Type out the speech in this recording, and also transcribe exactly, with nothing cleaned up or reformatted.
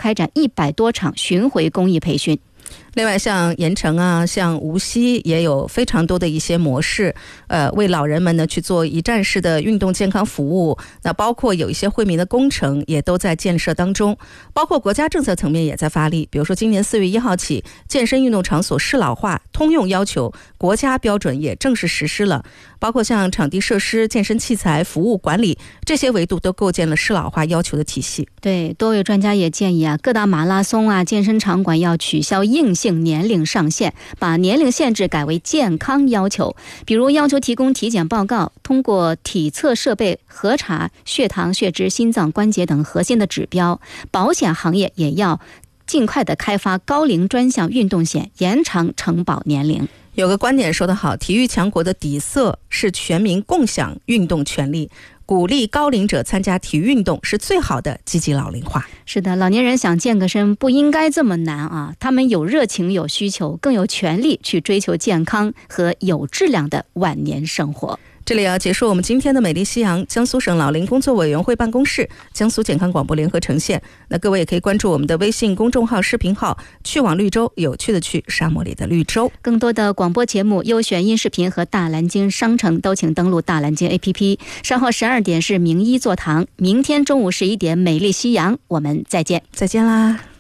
开展一百多场巡回公益培训。 另外像盐城啊，像无锡也有非常多的一些模式，呃，为老人们呢去做一站式的运动健康服务。那包括有一些惠民的工程也都在建设当中，包括国家政策层面也在发力。比如说今年四月一号起，健身运动场所适老化通用要求国家标准也正式实施了，包括像场地设施、健身器材、服务管理这些维度都构建了适老化要求的体系。 对，多位专家也建议啊，各大马拉松啊、健身场馆要取消硬性年龄上限，把年龄限制改为健康要求，比如要求提供体检报告，通过体测设备核查血糖、血脂、心脏、关节等核心的指标。保险行业也要尽快的开发高龄专项运动险，延长承保年龄。 有个观点说得好，体育强国的底色是全民共享运动权利，鼓励高龄者参加体育运动是最好的积极老龄化。 是的，老年人想健个身不应该这么难啊！他们有热情、有需求，更有权利去追求健康和有质量的晚年生活。 这里要结束我们今天的美丽夕阳，江苏省老龄工作委员会办公室、江苏健康广播联合呈现。那各位也可以关注我们的微信公众号、视频号“去往绿洲”，有趣的去，沙漠里的绿洲。 更多的广播节目、优选音视频和大蓝鲸商城都请登录大蓝鲸 A P P。稍后十二点是名医座堂，明天中午十一点美丽夕阳，我们再见， 再见啦。